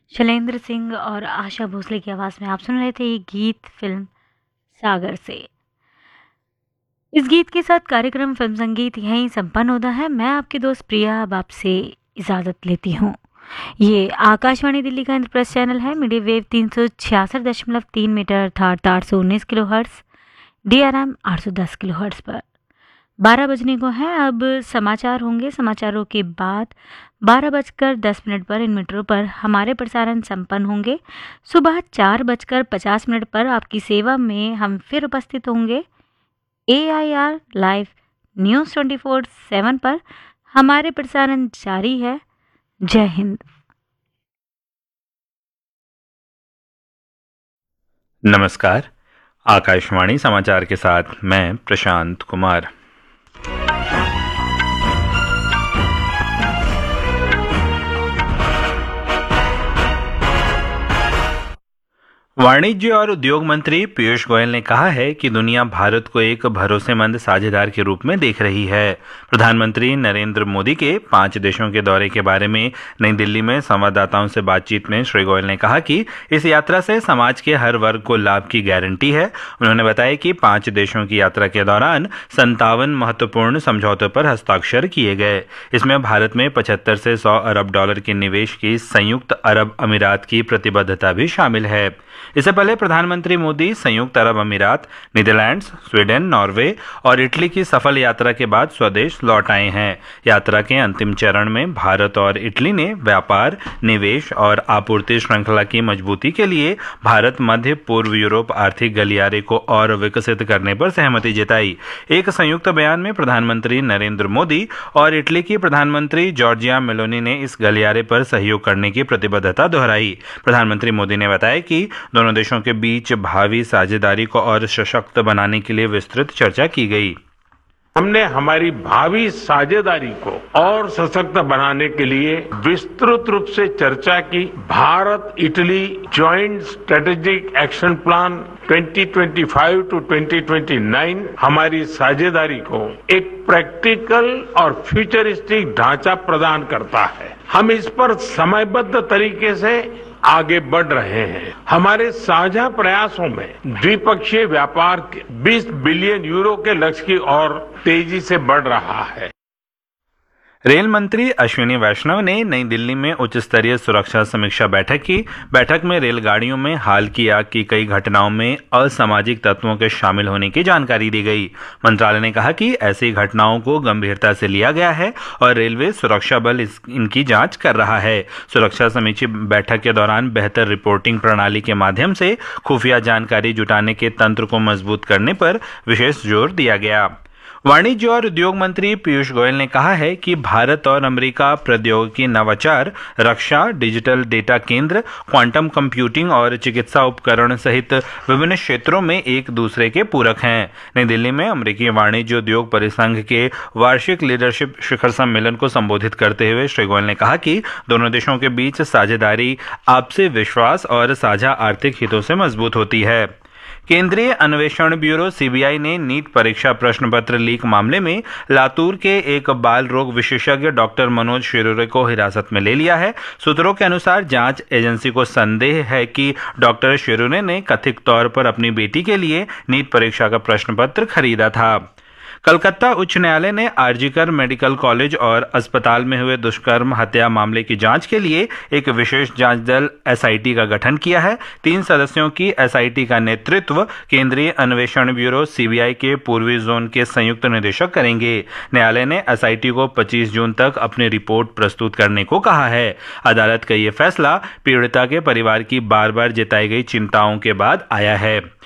शैलेंद्र सिंह और आशा भोसले की आवाज़ में आप सुन रहे थे ये गीत फिल्म सागर से। इस गीत के साथ कार्यक्रम फिल्म संगीत यहीं संपन्न होता है। मैं आपकी दोस्त प्रिया अब आपसे इजाज़त लेती हूँ। ये आकाशवाणी दिल्ली का इंद्रप्रस्थ चैनल है। मीडियम वेव 366.3 मीटर अर्थात 819 kilo hertz, DRM 810 kilo hertz पर 12 बजने को है। अब समाचार होंगे। समाचारों के बाद 12:10 पर इन मीटरों पर हमारे प्रसारण संपन्न होंगे। सुबह 4:50 पर आपकी सेवा में हम फिर उपस्थित होंगे। AIR लाइव न्यूज़ 24/7 पर हमारे प्रसारण जारी है। जय हिंद। नमस्कार, आकाशवाणी समाचार के साथ मैं प्रशांत कुमार। वाणिज्य और उद्योग मंत्री पीयूष गोयल ने कहा है कि दुनिया भारत को एक भरोसेमंद साझेदार के रूप में देख रही है। प्रधानमंत्री नरेंद्र मोदी के 5 देशों के दौरे के बारे में नई दिल्ली में संवाददाताओं से बातचीत में श्री गोयल ने कहा कि इस यात्रा से समाज के हर वर्ग को लाभ की गारंटी है। उन्होंने बताया कि 5 देशों की यात्रा के दौरान 57 महत्वपूर्ण समझौतों पर हस्ताक्षर किए गए। इसमें भारत में 75 से 100 अरब डॉलर के निवेश की संयुक्त अरब अमीरात की प्रतिबद्धता भी शामिल है। इससे पहले प्रधानमंत्री मोदी संयुक्त अरब अमीरात, नीदरलैंड्स, स्वीडन, नॉर्वे और इटली की सफल यात्रा के बाद स्वदेश लौट आए हैं। यात्रा के अंतिम चरण में भारत और इटली ने व्यापार, निवेश और आपूर्ति श्रृंखला की मजबूती के लिए भारत मध्य पूर्व यूरोप आर्थिक गलियारे को और विकसित करने पर सहमति जताई। एक संयुक्त बयान में प्रधानमंत्री नरेंद्र मोदी और इटली की प्रधानमंत्री जॉर्जिया मेलोनी ने इस गलियारे पर सहयोग करने की प्रतिबद्धता दोहराई। प्रधानमंत्री मोदी ने बताया कि दोनों देशों के बीच भावी साझेदारी को और सशक्त बनाने के लिए विस्तृत चर्चा की गई। हमने हमारी भावी साझेदारी को और सशक्त बनाने के लिए विस्तृत रूप से चर्चा की। Bharat Italy joint strategic action plan 2025 to 2029 हमारी साझेदारी को एक प्रैक्टिकल और फ्यूचरिस्टिक ढांचा प्रदान करता है। हम इस पर समयबद्ध तरीके से आगे बढ़ रहे हैं। हमारे साझा प्रयासों में द्विपक्षीय व्यापार के 20 बिलियन यूरो के लक्ष्य की ओर तेजी से बढ़ रहा है। रेल मंत्री अश्विनी वैष्णव ने नई दिल्ली में उच्च स्तरीय सुरक्षा समीक्षा बैठक की। बैठक में रेलगाड़ियों में हाल की आग की कई घटनाओं में असामाजिक तत्वों के शामिल होने की जानकारी दी गई। मंत्रालय ने कहा कि ऐसी घटनाओं को गंभीरता से लिया गया है और रेलवे सुरक्षा बल इनकी जांच कर रहा है। सुरक्षा समीक्षा बैठक के दौरान बेहतर रिपोर्टिंग प्रणाली के माध्यम से खुफिया जानकारी जुटाने के तंत्र को मजबूत करने पर विशेष जोर दिया गया। वाणिज्य और उद्योग मंत्री पीयूष गोयल ने कहा है कि भारत और अमेरिका प्रौद्योगिकी, नवाचार, रक्षा, डिजिटल डेटा केंद्र, क्वांटम कंप्यूटिंग और चिकित्सा उपकरण सहित विभिन्न क्षेत्रों में एक दूसरे के पूरक हैं। नई दिल्ली में अमेरिकी वाणिज्य उद्योग परिसंघ के वार्षिक लीडरशिप शिखर सम्मेलन को संबोधित करते हुए श्री गोयल ने कहा कि दोनों देशों के बीच साझेदारी आपसी विश्वास और साझा आर्थिक हितों से मजबूत होती है। केंद्रीय अन्वेषण ब्यूरो CBI ने नीट परीक्षा प्रश्न पत्र लीक मामले में लातूर के एक बाल रोग विशेषज्ञ डॉक्टर मनोज शिरोरे को हिरासत में ले लिया है। सूत्रों के अनुसार जांच एजेंसी को संदेह है कि डॉक्टर शिरोरे ने कथित तौर पर अपनी बेटी के लिए नीट परीक्षा का प्रश्न पत्र खरीदा था। कलकत्ता उच्च न्यायालय ने आरजीकर मेडिकल कॉलेज और अस्पताल में हुए दुष्कर्म हत्या मामले की जांच के लिए एक विशेष जांच दल SIT का गठन किया है। 3 सदस्यों की SIT का नेतृत्व केंद्रीय अन्वेषण ब्यूरो CBI के पूर्वी जोन के संयुक्त निदेशक करेंगे। न्यायालय ने SIT को 25 जून तक अपनी रिपोर्ट प्रस्तुत करने को कहा है। अदालत का यह फैसला पीड़िता के परिवार की बार बार जताई गई चिंताओं के बाद आया है।